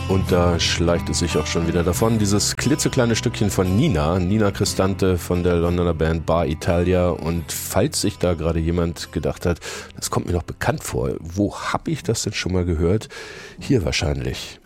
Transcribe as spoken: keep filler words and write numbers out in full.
Und da schleicht es sich auch schon wieder davon. Dieses klitzekleine Stückchen von Nina, Nina Cristante von der Londoner Band Bar Italia. Und falls sich da gerade jemand gedacht hat, das kommt mir doch bekannt vor, wo habe ich das denn schon mal gehört? Hier wahrscheinlich.